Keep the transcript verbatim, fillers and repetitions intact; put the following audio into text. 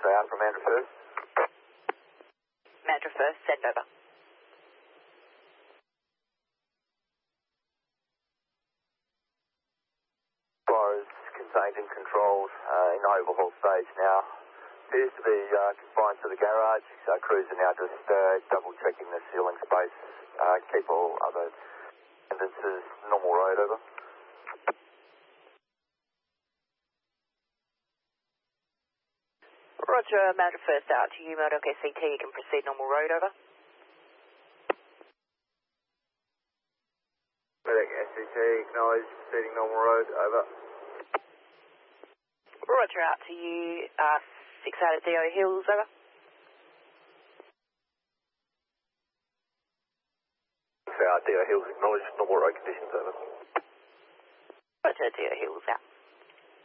Say out from Mandra first. Mandra first, send over. Fire is contained and controlled uh, in overhaul stage now. Appears to be uh, confined to the garage. Uh, crews are now just uh, double checking the ceiling space. Uh, keep all other attendances normal road over. Roger, Mandra first out to you, Murdoch S C T, you can proceed normal road over. Murdoch S C T, acknowledge, proceeding normal road, over. Roger, out to you, uh, six out of D O Hills, over. six out D O Hills, acknowledge, normal road conditions, over. Roger, D O Hills out.